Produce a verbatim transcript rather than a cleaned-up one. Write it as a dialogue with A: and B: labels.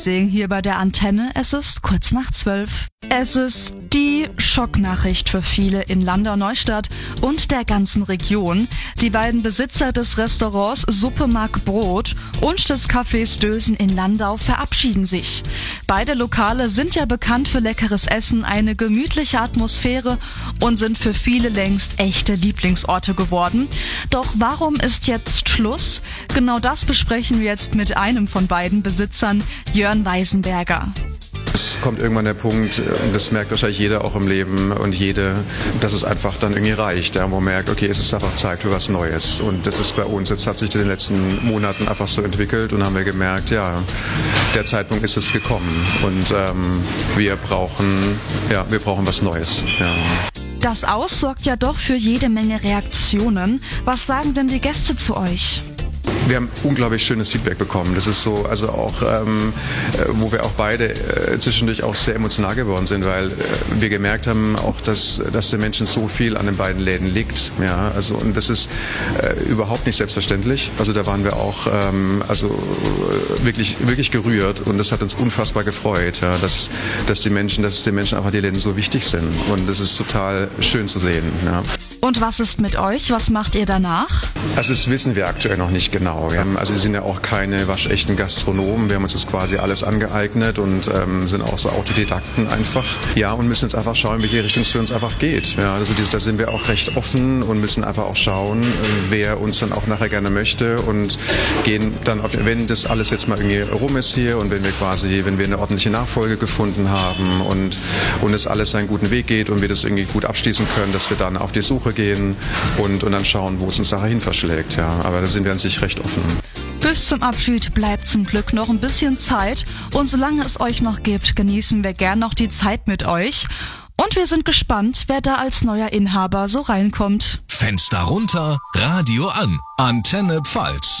A: Sehen hier bei der Antenne, es ist kurz nach zwölf. Es ist die Schocknachricht für viele in Landau-Neustadt und der ganzen Region. Die beiden Besitzer des Restaurants Suppe mag Brot und des Cafés Dösen in Landau verabschieden sich. Beide Lokale sind ja bekannt für leckeres Essen, eine gemütliche Atmosphäre und sind für viele längst echte Lieblingsorte geworden. Doch warum ist jetzt Schluss? Genau das besprechen wir jetzt mit einem von beiden Besitzern, Jörn Weisenberger.
B: Es kommt irgendwann der Punkt, und das merkt wahrscheinlich jeder auch im Leben und jede, dass es einfach dann irgendwie reicht, ja, wo man merkt, okay, es ist einfach Zeit für was Neues. Und das ist bei uns, jetzt hat sich das in den letzten Monaten einfach so entwickelt und haben wir gemerkt, ja, der Zeitpunkt ist jetzt gekommen und ähm, wir brauchen, ja, wir brauchen was Neues. Ja.
A: Das Aus sorgt ja doch für jede Menge Reaktionen. Was sagen denn die Gäste zu euch?
B: Wir haben unglaublich schönes Feedback bekommen. Das ist so, also auch, ähm, wo wir auch beide äh, zwischendurch auch sehr emotional geworden sind, weil äh, wir gemerkt haben auch, dass, dass den Menschen so viel an den beiden Läden liegt. Ja, also und das ist äh, überhaupt nicht selbstverständlich. Also da waren wir auch ähm, also äh, wirklich wirklich gerührt und das hat uns unfassbar gefreut, ja, dass dass die Menschen, dass den Menschen einfach die Läden so wichtig sind und das ist total schön zu sehen. Ja.
A: Und was ist mit euch? Was macht ihr danach?
B: Also das wissen wir aktuell noch nicht genau. Wir haben, also wir sind ja auch keine waschechten Gastronomen. Wir haben uns das quasi alles angeeignet und ähm, sind auch so Autodidakten einfach. Ja, und müssen jetzt einfach schauen, in welche Richtung es für uns einfach geht. Ja, also das, da sind wir auch recht offen und müssen einfach auch schauen, wer uns dann auch nachher gerne möchte und gehen dann auf, wenn das alles jetzt mal irgendwie rum ist hier und wenn wir quasi, wenn wir eine ordentliche Nachfolge gefunden haben und, und es alles seinen guten Weg geht und wir das irgendwie gut abschließen können, dass wir dann auf die Suche gehen und, und dann schauen, wo es uns nachher hin verschlägt. Ja. Aber da sind wir an sich recht offen.
A: Bis zum Abschied bleibt zum Glück noch ein bisschen Zeit und solange es euch noch gibt, genießen wir gern noch die Zeit mit euch. Und wir sind gespannt, wer da als neuer Inhaber so reinkommt.
C: Fenster runter, Radio an. Antenne Pfalz.